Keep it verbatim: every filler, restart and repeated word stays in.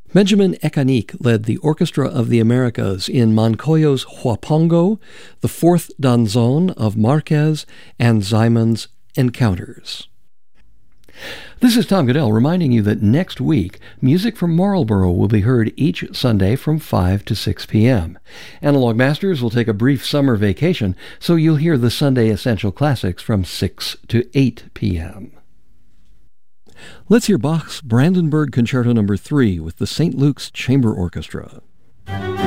Benjamin Ekanik led the Orchestra of the Americas in Moncoyo's Huapango, the Fourth Danzón of Marquez, and Zyman's Encounters. This is Tom Goodell reminding you that next week, music from Marlborough will be heard each Sunday from five to six p.m. Analog Masters will take a brief summer vacation, so you'll hear the Sunday Essential Classics from six to eight p.m. Let's hear Bach's Brandenburg Concerto number three with the Saint Luke's Chamber Orchestra.